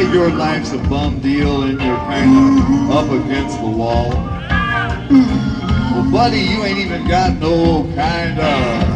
say your life's a bum deal and you're kind of up against the wall? Well, buddy, you ain't even got no kind of